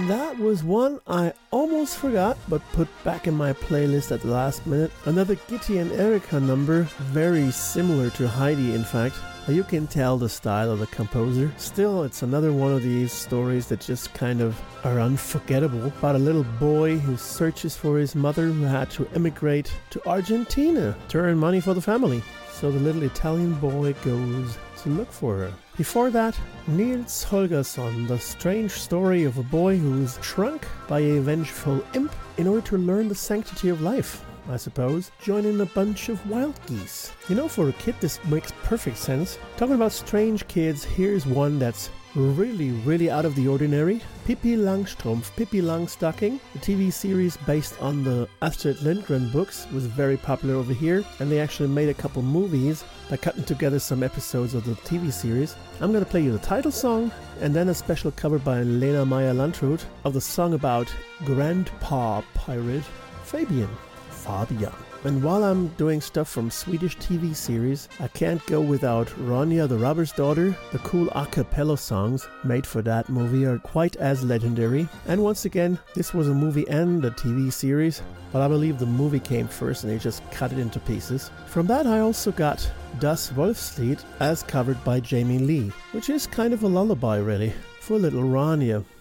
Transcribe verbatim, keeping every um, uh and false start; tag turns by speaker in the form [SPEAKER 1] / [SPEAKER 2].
[SPEAKER 1] that was one I almost forgot but put back in my playlist at the last minute. Another Gitti and Erika number, very similar to Heidi in fact. You can tell the style of the composer. Still, it's another one of these stories that just kind of are unforgettable. About a little boy who searches for his mother who had to emigrate to Argentina to earn money for the family. So the little Italian boy goes to look for her. Before that, Nils Holgersson, the strange story of a boy who is shrunk by a vengeful imp in order to learn the sanctity of life, I suppose, joining a bunch of wild geese. You know, for a kid this makes perfect sense. Talking about strange kids, here's one that's really, really out of the ordinary. Pippi Langstrumpf, Pippi Langstocking, the T V series based on the Astrid Lindgren books, was very popular over here, and they actually made a couple movies by cutting together some episodes of the T V series. I'm gonna play you the title song, and then a special cover by Lena Meyer-Landrut of the song about Grandpa Pirate Fabian. Fabian. And while I'm doing stuff from Swedish T V series, I can't go without Ronja the Robber's Daughter. The cool a cappella songs made for that movie are quite as legendary. And once again, this was a movie and a T V series, but I believe the movie came first and they just cut it into pieces. From that I also got Das Wolfslied as covered by Jamie Lee, which is kind of a lullaby really, for little Ronja.